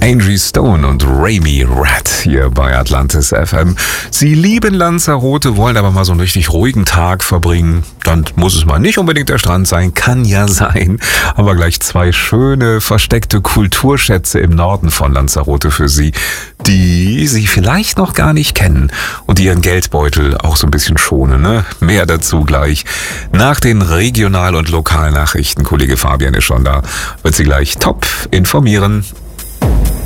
Angie Stone und Rami Rat hier bei Atlantis FM. Sie lieben Lanzarote, wollen aber mal so einen richtig ruhigen Tag verbringen. Dann muss es mal nicht unbedingt der Strand sein, kann ja sein. Aber gleich 2 schöne, versteckte Kulturschätze im Norden von Lanzarote für Sie, die Sie vielleicht noch gar nicht kennen und die Ihren Geldbeutel auch so ein bisschen schonen, ne? Mehr dazu gleich. Nach den Regional- und Lokalnachrichten, Kollege Fabian ist schon da, wird Sie gleich top informieren.